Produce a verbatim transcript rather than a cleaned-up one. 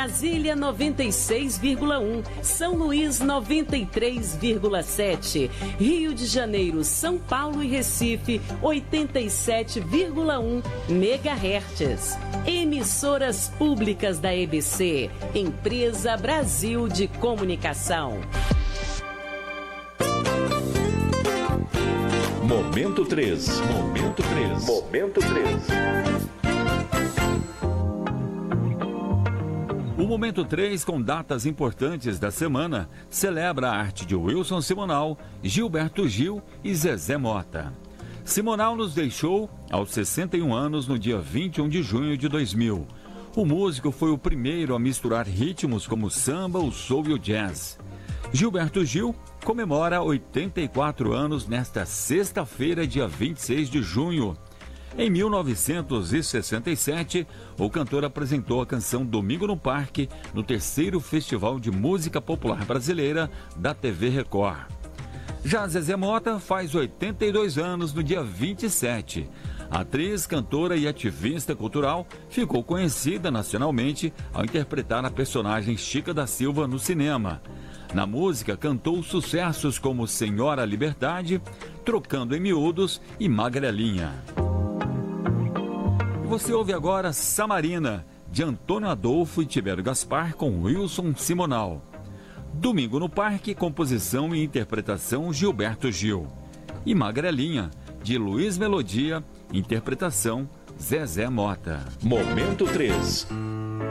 Brasília noventa e seis vírgula um, São Luís noventa e três vírgula sete, Rio de Janeiro, São Paulo e Recife oitenta e sete vírgula um megahertz. Emissoras públicas da E B C, Empresa Brasil de Comunicação. Momento três. Momento três. Momento três. O Momento três, com datas importantes da semana, celebra a arte de Wilson Simonal, Gilberto Gil e Zezé Mota. Simonal nos deixou aos sessenta e um anos no dia vinte e um de junho de dois mil. O músico foi o primeiro a misturar ritmos como o samba, o soul e o jazz. Gilberto Gil comemora oitenta e quatro anos nesta sexta-feira, dia vinte e seis de junho. Em mil novecentos e sessenta e sete, o cantor apresentou a canção Domingo no Parque no terceiro Festival de Música Popular Brasileira da T V Record. Já Zezé Mota faz oitenta e dois anos no dia vinte e sete. A atriz, cantora e ativista cultural ficou conhecida nacionalmente ao interpretar a personagem Chica da Silva no cinema. Na música, cantou sucessos como Senhora Liberdade, Trocando em Miúdos e Magrelinha. Você ouve agora Samarina, de Antônio Adolfo e Tibério Gaspar, com Wilson Simonal. Domingo no Parque, composição e interpretação Gilberto Gil. E Magrelinha, de Luiz Melodia, interpretação Zezé Mota. Momento três.